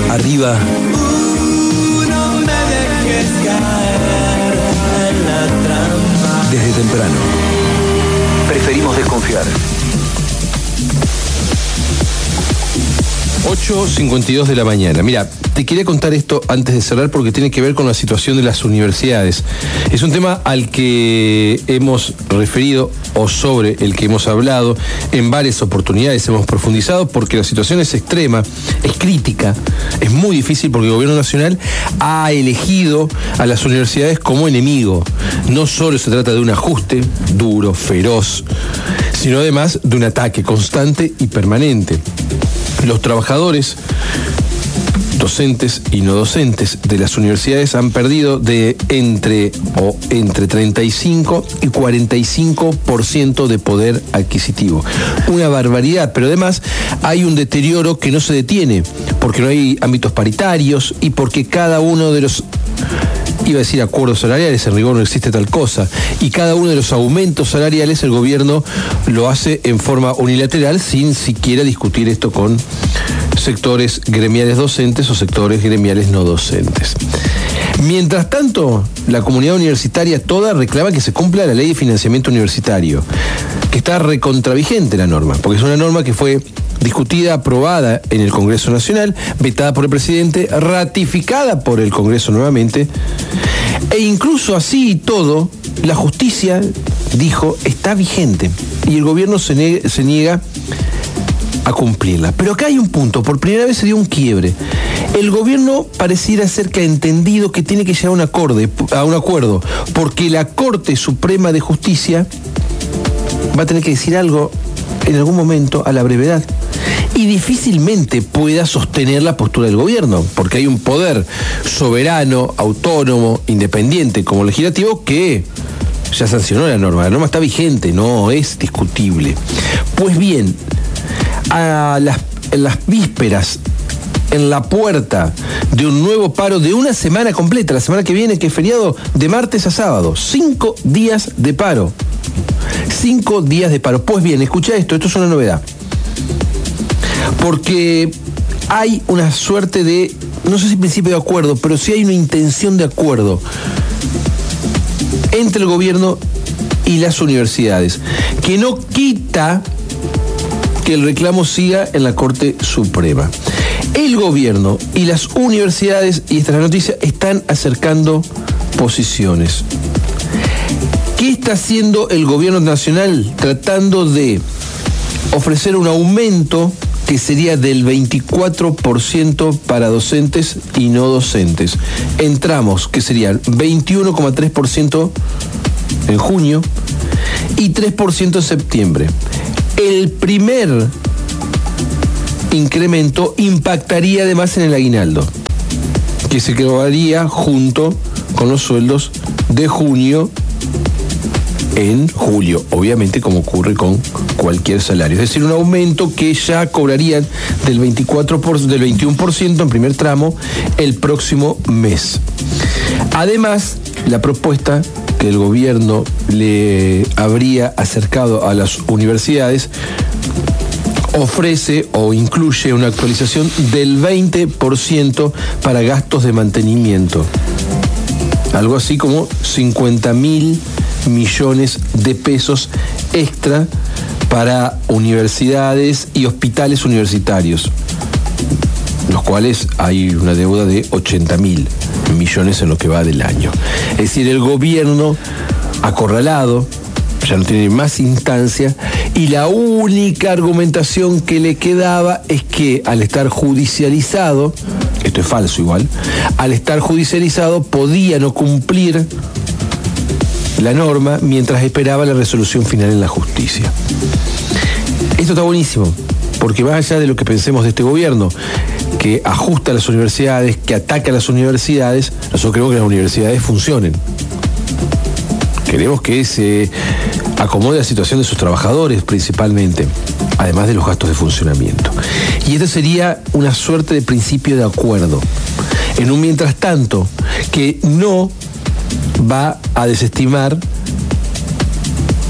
Arriba. No me dejes caer en la trampa. Desde temprano. Preferimos desconfiar. 8:52 de la mañana. Mira, te quería contar esto antes de cerrar porque tiene que ver con la situación de las universidades. Es un tema al que hemos referido o sobre el que hemos hablado en varias oportunidades, hemos profundizado porque la situación es extrema, es crítica, es muy difícil porque el gobierno nacional ha elegido a las universidades como enemigo. No solo se trata de un ajuste duro, feroz, sino además de un ataque constante y permanente. Los trabajadores, docentes y no docentes de las universidades han perdido de entre 35 y 45% de poder adquisitivo. Una barbaridad, pero además hay un deterioro que no se detiene, porque no hay ámbitos paritarios y porque cada uno de los, iba a decir acuerdos salariales, en rigor no existe tal cosa, y cada uno de los aumentos salariales el gobierno lo hace en forma unilateral sin siquiera discutir esto con sectores gremiales docentes o sectores gremiales no docentes. Mientras tanto, la comunidad universitaria toda reclama que se cumpla la ley de financiamiento universitario, que está recontravigente la norma, porque es una norma que fue discutida, aprobada en el Congreso Nacional, vetada por el presidente, ratificada por el Congreso nuevamente, e incluso así y todo, la justicia dijo está vigente y el gobierno se niega a cumplirla. Pero acá hay un punto, por primera vez se dio un quiebre. El gobierno pareciera ser que ha entendido que tiene que llegar a un acuerdo, porque la Corte Suprema de Justicia va a tener que decir algo en algún momento a la brevedad y difícilmente pueda sostener la postura del gobierno, porque hay un poder soberano, autónomo, independiente como legislativo que ya sancionó la norma está vigente, no es discutible. Pues bien, en las vísperas, en la puerta de un nuevo paro de una semana completa, la semana que viene, que es feriado de martes a sábado, 5 días de paro. 5 días de paro. Pues bien, escucha esto es una novedad. Porque hay una suerte de, no sé si principio de acuerdo, pero sí hay una intención de acuerdo entre el gobierno y las universidades, que no quita que el reclamo siga en la Corte Suprema. El gobierno y las universidades, y esta es la noticia, están acercando posiciones. ¿Qué está haciendo el gobierno nacional? Tratando de ofrecer un aumento que sería del 24% para docentes y no docentes. Entramos, que serían 21,3% en junio y 3% en septiembre. El primer incremento impactaría además en el aguinaldo, que se quedaría junto con los sueldos de junio en julio, obviamente como ocurre con cualquier salario. Es decir, un aumento que ya cobrarían del 21% en primer tramo el próximo mes. Además, la propuesta que el gobierno le habría acercado a las universidades ofrece o incluye una actualización del 20% para gastos de mantenimiento. Algo así como 50.000 millones de pesos extra para universidades y hospitales universitarios, los cuales hay una deuda de 80.000 millones en lo que va del año. Es decir, el gobierno acorralado, ya no tiene más instancia, y la única argumentación que le quedaba es que al estar judicializado, esto es falso igual, al estar judicializado podía no cumplir la norma mientras esperaba la resolución final en la justicia. Esto está buenísimo, porque más allá de lo que pensemos de este gobierno, que ajusta a las universidades, que ataca a las universidades, nosotros queremos que las universidades funcionen. Queremos que se acomode la situación de sus trabajadores principalmente, además de los gastos de funcionamiento. Y este sería una suerte de principio de acuerdo, en un mientras tanto que no va a desestimar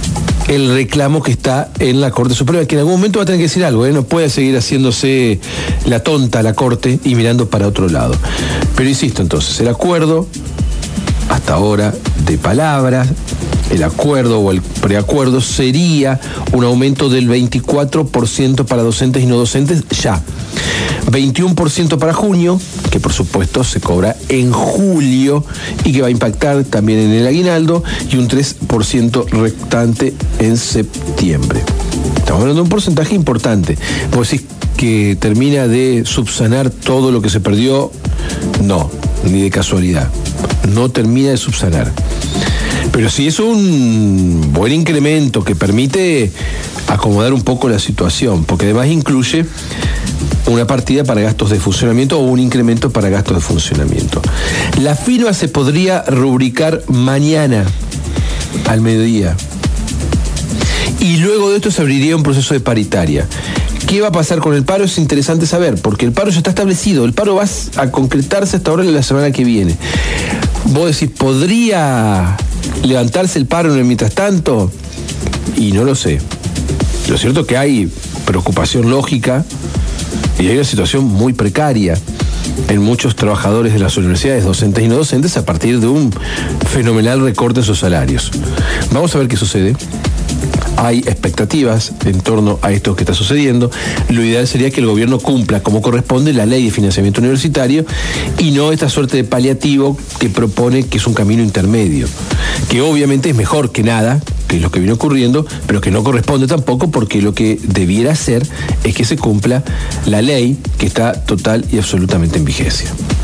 el reclamo que está en la Corte Suprema, que en algún momento va a tener que decir algo, no puede seguir haciéndose la tonta la Corte y mirando para otro lado. Pero insisto, entonces, el acuerdo, hasta ahora, de palabras, el acuerdo o el preacuerdo sería un aumento del 24% para docentes y no docentes ya. 21% para junio, que por supuesto se cobra en julio y que va a impactar también en el aguinaldo, y un 3% restante en septiembre. Estamos hablando de un porcentaje importante. ¿Vos decís que termina de subsanar todo lo que se perdió? No, ni de casualidad. No termina de subsanar. Pero sí es un buen incremento que permite acomodar un poco la situación, porque además incluye una partida para gastos de funcionamiento o un incremento para gastos de funcionamiento. La firma se podría rubricar mañana al mediodía. Y luego de esto se abriría un proceso de paritaria. ¿Qué va a pasar con el paro? Es interesante saber, porque el paro ya está establecido. El paro va a concretarse hasta ahora en la semana que viene. Vos decís, ¿podría levantarse el paro en el mientras tanto? Y no lo sé. Lo cierto es que hay preocupación lógica y hay una situación muy precaria en muchos trabajadores de las universidades, docentes y no docentes, a partir de un fenomenal recorte en sus salarios. Vamos a ver qué sucede. Hay expectativas en torno a esto que está sucediendo. Lo ideal sería que el gobierno cumpla como corresponde la ley de financiamiento universitario y no esta suerte de paliativo que propone, que es un camino intermedio, que obviamente es mejor que nada, que es lo que viene ocurriendo, pero que no corresponde tampoco, porque lo que debiera hacer es que se cumpla la ley que está total y absolutamente en vigencia.